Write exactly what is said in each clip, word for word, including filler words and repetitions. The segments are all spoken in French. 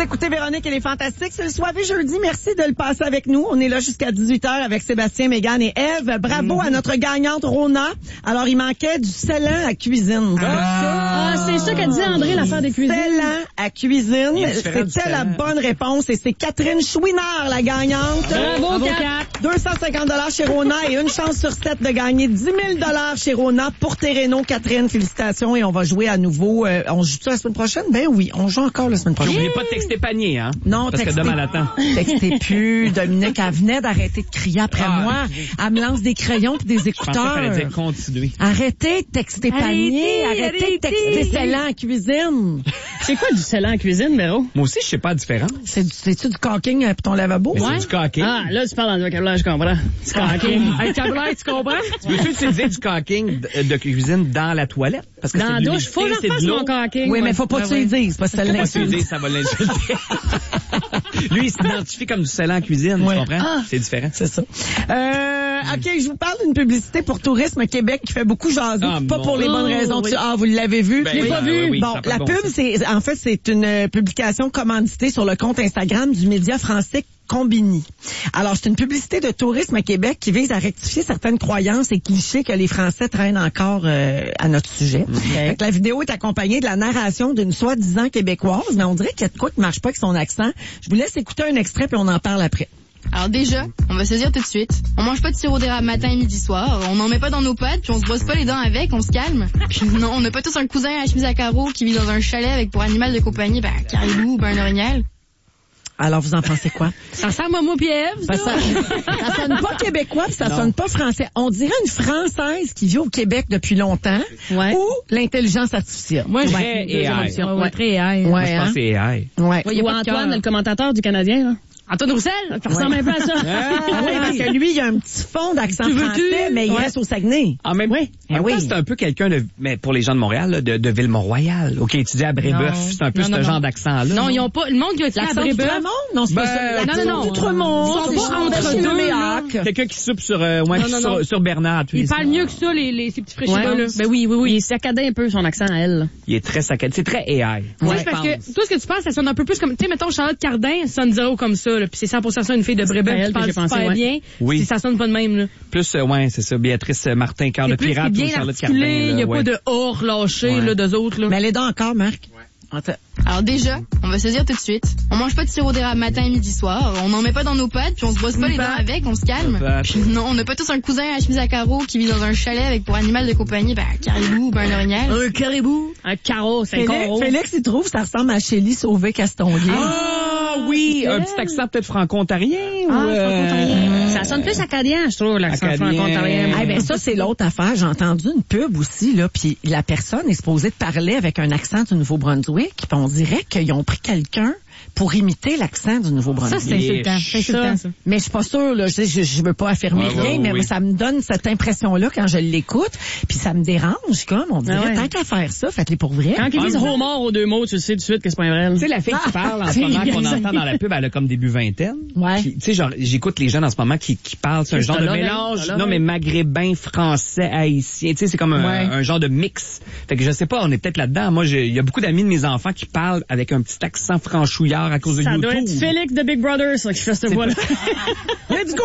écoutez Véronique et les Fantastiques. C'est le soirée jeudi. Merci de le passer avec nous. On est là jusqu'à dix-huit heures avec Sébastien, Mégane et Ève. Bravo mm-hmm. à notre gagnante Rona. Alors, il manquait du scellant à cuisine. Ah, ah c'est ça qu'a dit André, l'affaire des cuisines. Scellant à cuisine. C'était la bonne réponse. Et c'est Catherine Chouinard, la gagnante. Bravo, Bravo Kat. deux cent cinquante dollars chez Rona et une chance sur sept de gagner dix mille dollars chez Rona pour tes rénaux. Catherine, félicitations. Et on va jouer à nouveau. Euh, on joue ça la semaine prochaine? Ben oui, on joue encore la semaine prochaine. N'oubliez pas de texter panier, hein? Non, parce textez, que demain l'attend. Textez plus. Dominique, elle venait d'arrêter de crier après ah, moi. Elle me lance des crayons et des écouteurs. Je pensais qu'elle allait dire continuer. Arrêtez de texter panier. Arrêtez, arrêtez de texter scellant en cuisine. C'est quoi du scellant en cuisine, Véro? Moi aussi, je sais pas la différence. C'est, c'est-tu du caulking pour ton lavabo? Ouais. Ouais. C'est du caulking. Ah, là, tu parles dans le vocabulaire, je comprends. Du caulking. Un vocabulaire, tu comprends? Tu veux-tu utiliser du caulking de, de cuisine dans la toilette? Parce que dans la douche, faut que je fasse mon caulking. Oui, mais faut pas que tu le dises, parce que ça l'insulte. Ça va l'insulter. Lui, il s'identifie comme du scellant en cuisine, ouais. Tu comprends? Ah, c'est différent. C'est ça. Euh, OK, je vous parle d'une publicité pour Tourisme Québec qui fait beaucoup jaser, ah, pas bon. Pour les bonnes raisons. Oui. Ah, vous l'avez vu? Ben, je l'ai ben, pas vu. Oui, oui, bon, la pub, bon c'est, en fait, c'est une publication commanditée sur le compte Instagram du média français Combini. Alors, c'est une publicité de Tourisme Québec qui vise à rectifier certaines croyances et clichés que les Français traînent encore euh, à notre sujet. Okay. Fait que la vidéo est accompagnée de la narration d'une soi-disant québécoise, mais on dirait qu'il y a de quoi qui marche pas avec son accent. Je vous laisse écouter un extrait puis on en parle après. Alors déjà, on va se dire tout de suite, on mange pas de sirop d'érable matin et midi soir, on n'en met pas dans nos pâtes, puis on se brosse pas les dents avec, on se calme. Puis non, on n'a pas tous un cousin à la chemise à carreaux qui vit dans un chalet avec pour animal de compagnie, ben, un caribou ou ben, un orignal. Alors, vous en pensez quoi? Ça ressemble à moi puis Ève, ça. Ça, ça sonne pas québécois, puis ça non. sonne pas français. On dirait une Française qui vit au Québec depuis longtemps, ouais. ou l'intelligence artificielle. Moi, j'ai A I. Ouais, ouais, très A I. Ouais, moi, je pense que c'est A I. Ouais. Il y a Antoine, le commentateur du Canadien, là. Antoine Roussel, ça ressemble ouais. un peu à ça. Ah, oui, parce que lui, il a un petit fond d'accent français, mais il ouais. reste au Saguenay. En même, oui. En même oui. temps, c'est un peu quelqu'un de, mais pour les gens de Montréal, là, de, de Ville-Mont-Royal. OK, étudié à Brébeuf, c'est un peu non, ce non, genre non. d'accent-là. Non, ils ont pas, le monde qui a étudié à Brébeuf. Non, c'est ben, pas ça. Non, non, non. Outre-monde. Ils sont pas entre deux. Quelqu'un qui soupe sur, euh, ouais, non, non, sur, sur Bernard. Il parle mieux que ça, les, les, ces petits fraîcheurs, là. Ben oui, oui, oui. Il est saccadé un peu, son accent à elle. Il est très saccadé. C'est très A I. Oui, parce que, tout ce que tu penses, ça sonne un peu plus comme, tu sais, mettons, Charlotte Cardin, ça sonne zéro comme ça, là. Puis c'est cent pour cent ça, une fille de Brébeuf qui parle super ouais. bien. Oui. Si ça sonne pas de même, là. Plus, euh, ouais, c'est ça. Béatrice Martin, cœur de pirate ou Charlotte Cardin. Il n'y a ouais. pas de or lâché, ouais. là, d'eux autres, là. Mais elle est là encore, Marc. Ouais. Alors déjà, on va se dire tout de suite, on mange pas de sirop d'érable matin et midi soir, on n'en met pas dans nos pâtes, puis on se brosse pas les dents avec, on se calme. Puis non, on n'a pas tous un cousin à la chemise à carreaux qui vit dans un chalet avec pour animal de compagnie, ben, un caribou, ben, un orignal. Un caribou, un carreau, c'est un carreau. Félix, il trouve, ça ressemble à Chélie Sauvé-Castonguay. Ah oui, un petit accent peut-être franco-ontarien. Ah, ou euh... franco-ontarien. Ça sonne plus acadien, je trouve, l'accent franco-ontarien. Ah, ben ça, c'est l'autre affaire. J'ai entendu une pub aussi, là, puis la personne est supposée de parler avec un accent du Nouveau-Brunswick, puis on dirait qu'ils ont pris quelqu'un pour imiter l'accent du Nouveau-Brunswick. Ça, c'est insultant. C'est insultant, ça. Mais je suis pas sûre, là. Je, je, je veux pas affirmer ouais, rien, ouais, mais oui. ça me donne cette impression-là quand je l'écoute. Puis ça me dérange, comme. On dirait, ah ouais. tant qu'à faire ça, faites-les pour vrai. Quand ils disent homard aux deux mots, tu sais tout de suite que c'est pas vrai. Tu sais, la fille qui parle en ce moment, qu'on entend dans la pub, elle a comme début vingtaine. Ouais. Tu sais, genre, j'écoute les jeunes en ce moment qui, qui parlent, c'est un genre de mélange, non, mais maghrébin, français, haïtien. Tu sais, c'est comme un, ouais. un genre de mix. Fait que je sais pas, on est peut-être là-dedans. Moi, il y a beaucoup d'amis de mes enfants qui parlent avec un petit accent franchouillard à cause de ça YouTube. Doit être Félix de Big Brother, ça, qui fait cette voix-là. Let's go!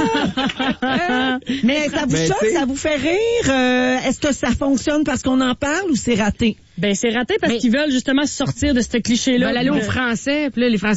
Mais ça vous ben, choque, ça vous fait rire? Euh, est-ce que ça fonctionne parce qu'on en parle ou c'est raté? Ben, c'est raté parce mais... qu'ils veulent justement sortir de ce cliché-là. Ils veulent aller aux Français, puis là, les Français